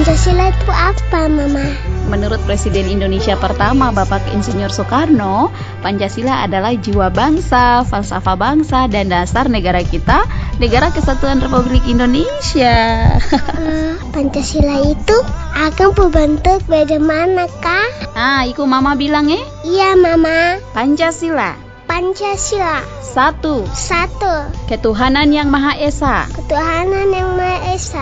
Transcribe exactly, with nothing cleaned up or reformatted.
Pancasila itu apa, Mama? Menurut Presiden Indonesia pertama, Bapak Insinyur Soekarno, Pancasila adalah jiwa bangsa, falsafah bangsa, dan dasar negara kita, Negara Kesatuan Republik Indonesia. Uh, Pancasila itu akan berbentuk bagaimana, Kak? Nah, iku Mama bilang eh? Iya, Mama. Pancasila. Pancasila. Satu. Satu. Ketuhanan yang Maha Esa. Ketuhanan yang Maha Esa.